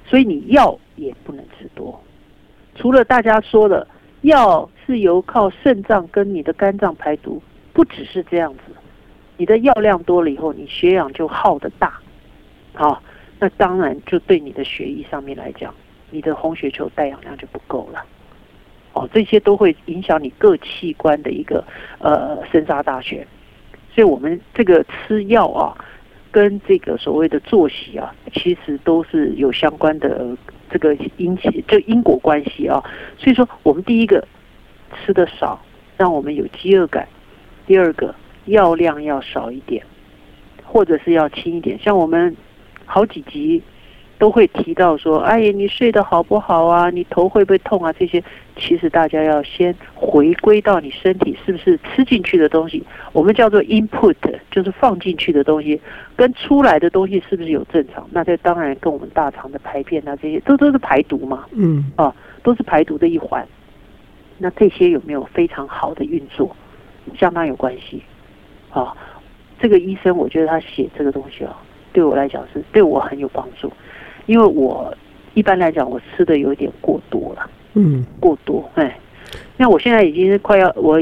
所以你药也不能吃多。除了大家说的药是由靠肾脏跟你的肝脏排毒，不只是这样子，你的药量多了以后，你血氧就耗得大，那当然就对你的血液上面来讲，你的红血球带氧量就不够了。这些都会影响你各器官的一个生杀大权。所以我们这个吃药啊，跟这个所谓的作息啊，其实都是有相关的这个因果关系啊。所以说，我们第一个吃的少，让我们有饥饿感；第二个药量要少一点，或者是要轻一点。像我们好几集都会提到说，哎呀，你睡得好不好啊？你头会不会痛啊？这些其实大家要先回归到你身体是不是吃进去的东西，我们叫做 input， 就是放进去的东西，跟出来的东西是不是有正常？那这当然跟我们大肠的排便啊，这些都是排毒嘛，都是排毒的一环。那这些有没有非常好的运作，相当有关系。这个医生我觉得他写这个东西对我来讲是对我很有帮助。因为我一般来讲我吃的有点过多了，过多，那我现在已经快要我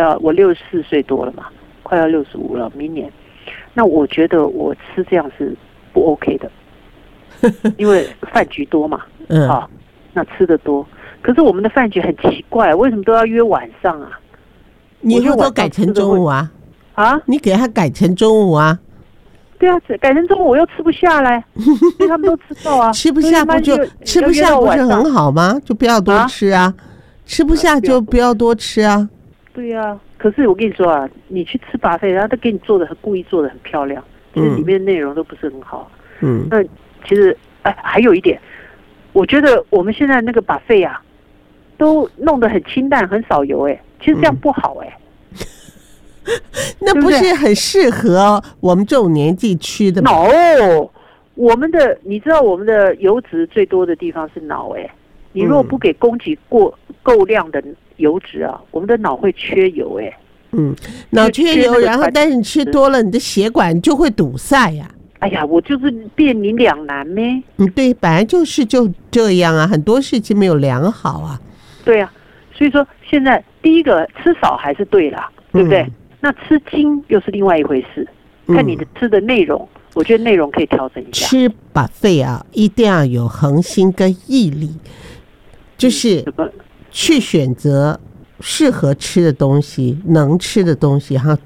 64岁多了嘛，快要65了，明年。那我觉得我吃这样是不 OK 的，因为饭局多嘛，那吃的多。可是我们的饭局很奇怪，为什么都要约晚上啊？ 你以后都改成中午啊？你给他改成中午啊？ 对啊，改成中午我又吃不下来，所以他们都知道啊。 吃不下不是很好吗？就不要多吃啊。吃不下就不要多吃啊。对啊，可是我跟你说啊，你去吃buffet，他都给你故意做的很漂亮，其实里面内容都不是很好。那其实还有一点，我觉得我们现在那个buffet啊，都弄得很清淡，很少油其实这样不好那不是很适合我们这种年纪吃的吗？你知道我们的油脂最多的地方是脑你如果不给供给够量的油脂啊，我们的脑会缺油脑缺油，然后但是你吃多了，你的血管就会堵塞呀。哎呀，我就是辩你两难咩？对，本来就这样啊，很多事情没有量好啊。对啊，所以说现在第一个吃少还是对啦，对不对？那吃精又是另外一回事，看你的吃的内容，我觉得内容可以调整一下。吃buffet啊，一定要有恒心跟毅力，就是去选择适合吃的东西，能吃的东西，然后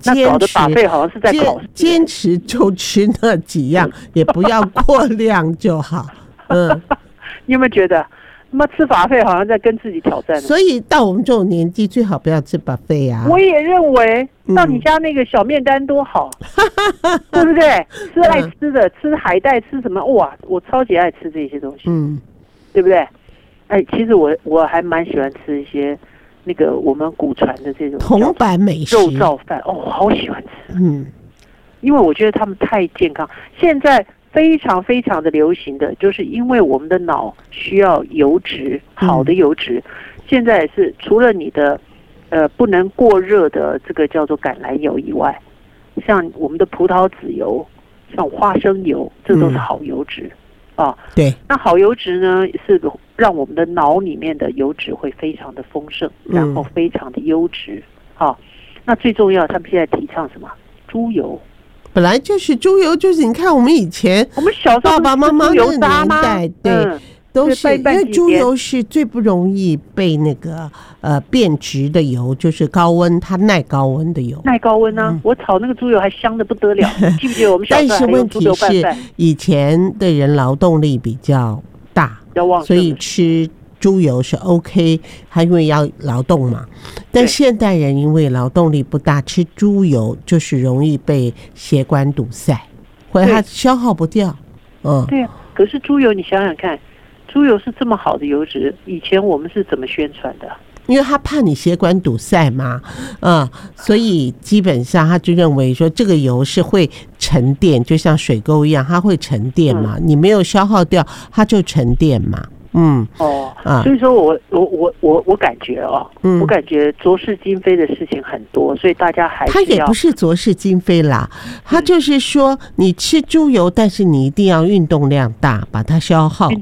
坚持就吃那几样，也不要过量就好。你有没有觉得？吃buffet好像在跟自己挑战，所以到我们这种年纪最好不要吃buffet啊。我也认为到你家那个小面单多好，对不对？吃爱吃的，吃海带，吃什么？哇，我超级爱吃这些东西，对不对？其实我还蛮喜欢吃一些那个我们古传的这种铜板美食肉燥饭，我好喜欢吃，因为我觉得他们太健康。现在非常非常的流行的就是因为我们的脑需要油脂，好的油脂。现在是除了你的不能过热的这个叫做橄榄油以外，像我们的葡萄籽油，像花生油，这都是好油脂对，那好油脂呢是让我们的脑里面的油脂会非常的丰盛，然后非常的优质。那最重要，他们现在提倡什么？猪油。本来就是猪油，就是你看我们以前我们小时候爸爸妈妈的年代，对，都是因为猪油是最不容易被那个变质的油，就是高温，它耐高温的油。耐高温啊！我炒那个猪油还香的不得了，记不记得我们小时候还用猪油拌饭？但是问题是，以前的人劳动力比较大，所以吃猪油是 OK， 他因为要劳动嘛。但现代人因为劳动力不大，吃猪油就是容易被血管堵塞，或者它消耗不掉。对啊。可是猪油你想想看，猪油是这么好的油脂，以前我们是怎么宣传的？因为他怕你血管堵塞嘛，所以基本上他就认为说这个油是会沉淀，就像水沟一样，它会沉淀嘛，你没有消耗掉，它就沉淀嘛。所以说我感觉我感觉浊世今非的事情很多，所以大家还是要，它也不是浊世今非啦，它就是说你吃猪油，但是你一定要运动量大，把它消耗。